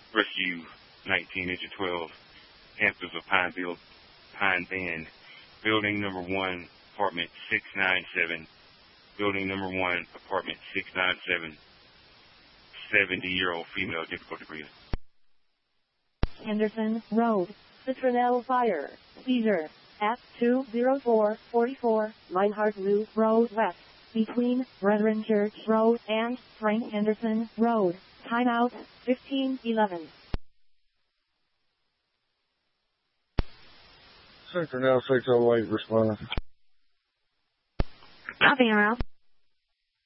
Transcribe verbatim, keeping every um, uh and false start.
Rescue nineteen, Engine twelve, Panthers of Pineville, Pine Bend. Building number one, apartment six nine seven. Building number one, apartment six nine seven. seventy-year-old female, difficulty breathing. Henderson Road, Citronelle Fire, seizure, at two oh four forty-four Linehart Loop Road West, between Brethren Church Road and Frank Henderson Road. Timeout, fifteen eleven. Citronelle six oh eight responding. Copy, Emerald.